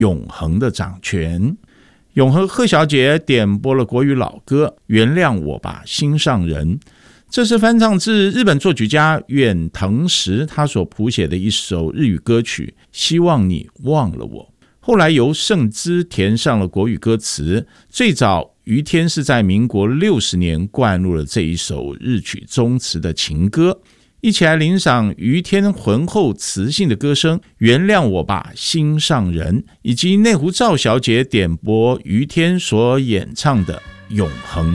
永恒的掌权。永和贺小姐点播了国语老歌《原谅我吧，心上人》，这是翻唱自日本作曲家远藤实他所谱写的一首日语歌曲，希望你忘了我。后来由盛姿填上了国语歌词，最早于天是在民国60年灌入了这一首日曲中词的情歌。一起来欣赏于天浑厚磁性的歌声《原谅我吧，心上人》，以及内湖赵小姐点播于天所演唱的《永恒》。